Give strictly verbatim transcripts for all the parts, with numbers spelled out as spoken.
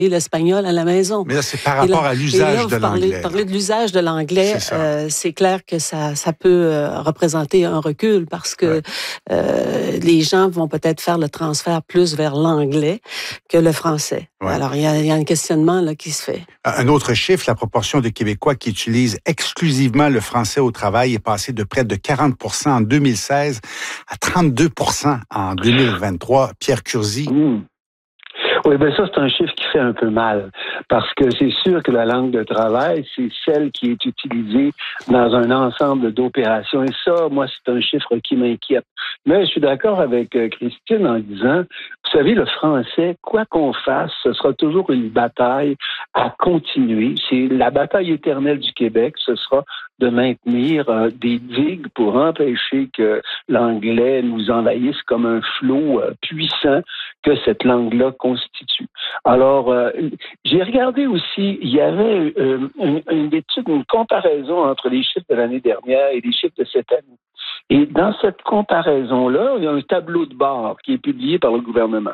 l'espagnol à la maison. Mais là, c'est par rapport là, à l'usage de l'anglais. Parler, parler de l'usage de l'anglais, c'est, euh, c'est clair que ça, ça peut euh, représenter un recul parce que ouais. euh, les gens vont peut-être faire le transfert plus vers l'anglais que le français. Ouais. Alors, il y, y a un questionnement là, qui se fait. Un autre chiffre, la proportion de Québécois qui utilisent exclusivement le français au travail est passée de près de quarante pour cent en deux mille seize à trente-deux pour cent en deux mille vingt-trois. Pierre Curzi. Mmh. Oui, bien ça, c'est un chiffre qui fait un peu mal, parce que c'est sûr que la langue de travail, c'est celle qui est utilisée dans un ensemble d'opérations. Et ça, moi, c'est un chiffre qui m'inquiète. Mais je suis d'accord avec Christine en disant, vous savez, le français, quoi qu'on fasse, ce sera toujours une bataille à continuer. C'est la bataille éternelle du Québec, ce sera de maintenir euh, des digues pour empêcher que l'anglais nous envahisse comme un flot euh, puissant que cette langue-là constitue. Alors, euh, j'ai regardé aussi, il y avait euh, une, une étude, une comparaison entre les chiffres de l'année dernière et les chiffres de cette année. Et dans cette comparaison-là, il y a un tableau de bord qui est publié par le gouvernement.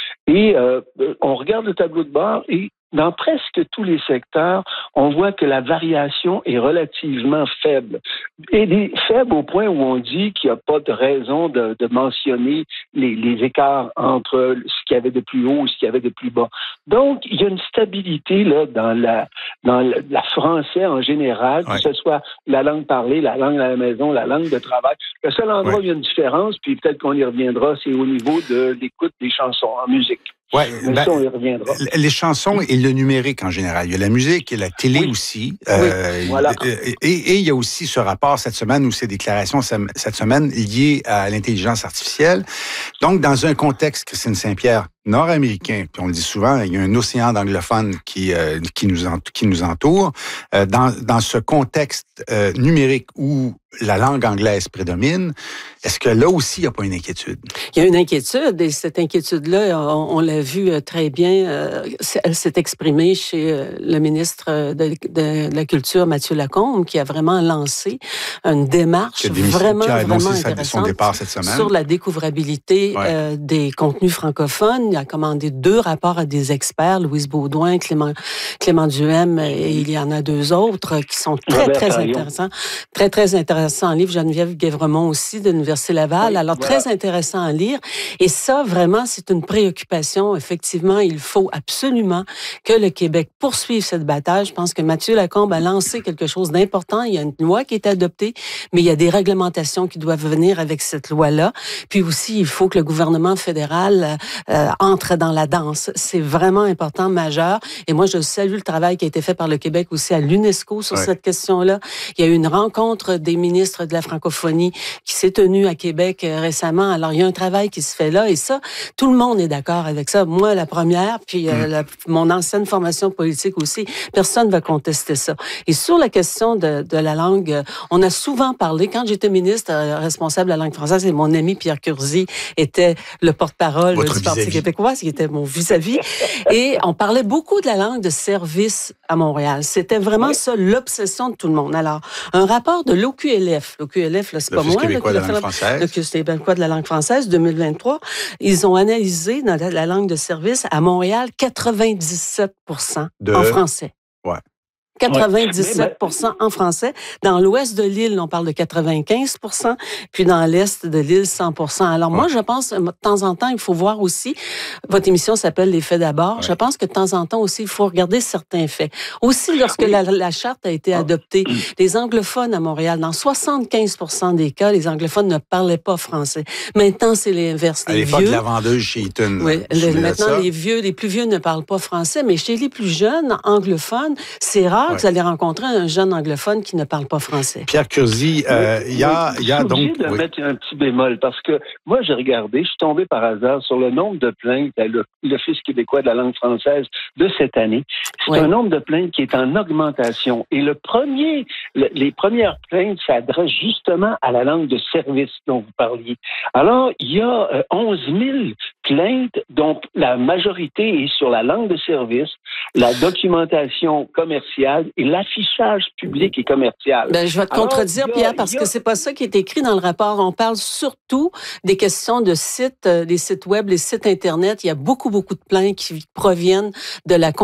Et euh, on regarde le tableau de bord et dans presque tous les secteurs, on voit que la variation est relativement faible. Et des, faible au point où on dit qu'il n'y a pas de raison de, de mentionner les, les écarts entre ce qu'il y avait de plus haut et ce qu'il y avait de plus bas. Donc, il y a une stabilité là dans la dans le la français en général, ouais. que ce soit la langue parlée, la langue à la maison, la langue de travail. Le seul endroit ouais. où il y a une différence, puis peut-être qu'on y reviendra, c'est au niveau de l'écoute des chansons en musique. Ouais, ben, ça, on y reviendra. Les chansons et le numérique en général. Il y a la musique, il y a la télé oui. aussi. Oui, euh, voilà. Et, et, et il y a aussi ce rapport cette semaine ou ces déclarations cette semaine liées à l'intelligence artificielle. Donc, dans un contexte, Christine Saint-Pierre, nord-américain, puis on le dit souvent, il y a un océan d'anglophones qui euh, qui nous ent- qui nous entoure. Euh, dans dans ce contexte euh, numérique où la langue anglaise prédomine, est-ce que là aussi il n'y a pas une inquiétude? Il y a une inquiétude et cette inquiétude-là, on, on l'a vu très bien. Euh, elle s'est exprimée chez le ministre de, de, de la Culture, Mathieu Lacombe, qui a vraiment lancé une démarche vraiment vraiment intéressante son départ cette semaine. Sur la découvrabilité ouais. euh, des contenus francophones. Il a commandé deux rapports à des experts, Louise Baudouin, Clément, Clément Duhem, et il y en a deux autres qui sont très, très intéressants. Très, très intéressants en livre. Geneviève Guévremont aussi, de l'Université Laval. Oui, Alors, voilà. Très intéressant à lire. Et ça, vraiment, c'est une préoccupation. Effectivement, il faut absolument que le Québec poursuive cette bataille. Je pense que Mathieu Lacombe a lancé quelque chose d'important. Il y a une loi qui est adoptée, mais il y a des réglementations qui doivent venir avec cette loi-là. Puis aussi, il faut que le gouvernement fédéral euh, entre dans la danse. C'est vraiment important, majeur. Et moi, je salue le travail qui a été fait par le Québec aussi à l'UNESCO sur ouais. cette question-là. Il y a eu une rencontre des ministres de la francophonie qui s'est tenue à Québec euh, récemment. Alors, il y a un travail qui se fait là. Et ça, tout le monde est d'accord avec ça. Moi, la première, puis euh, mmh. la, mon ancienne formation politique aussi, personne ne va contester ça. Et sur la question de, de la langue, euh, on a souvent parlé, quand j'étais ministre euh, responsable de la langue française, et mon ami Pierre Curzi était le porte-parole Votre du Parti vis-à-vis. québécois, qui était mon vis-à-vis. Et on parlait beaucoup de la langue de service à Montréal. C'était vraiment oui. ça, l'obsession de tout le monde. Alors, un rapport de l'O Q L F, l'O Q L F, là, c'est L'Office pas moi, québécois là, de la langue française. L'Office québécois de la langue française, deux mille vingt-trois, ils ont analysé dans la, la langue de service à Montréal quatre-vingt-dix-sept pour cent de... en français. Ouais. quatre-vingt-dix-sept pour cent en français. Dans l'ouest de l'île, on parle de quatre-vingt-quinze pour cent, puis dans l'est de l'île, cent pour cent. Alors ouais. moi, je pense, de temps en temps, il faut voir aussi, votre émission s'appelle « Les faits d'abord ouais. », je pense que de temps en temps aussi, il faut regarder certains faits. Aussi, lorsque oui. la, la charte a été adoptée, les anglophones à Montréal, dans soixante-quinze pour cent des cas, les anglophones ne parlaient pas français. Maintenant, c'est l'inverse. À l'époque de la vendeuse chez Eaton. Oui, le, maintenant, les vieux, les plus vieux ne parlent pas français, mais chez les plus jeunes, anglophones, c'est rare ouais. que vous allez rencontrer un jeune anglophone qui ne parle pas français. Pierre Curzi, euh, il oui, y a, oui, y a donc... Je suis obligé de oui. mettre un petit bémol, parce que moi, j'ai regardé, je suis tombé par hasard sur le nombre de plaintes à l'Office québécois de la langue française de cette année. C'est oui. un nombre de plaintes qui est en augmentation. Et le premier, le, les premières plaintes s'adressent justement à la langue de service dont vous parliez. Alors, il y a euh, onze mille plaintes, dont la majorité est sur la langue de service. la documentation commerciale et l'affichage public et commercial. Ben, je vais te Alors, contredire, a, Pierre, parce a... que c'est pas ça qui est écrit dans le rapport. On parle surtout des questions de sites, des sites web, les sites Internet. Il y a beaucoup, beaucoup de plaintes qui proviennent de la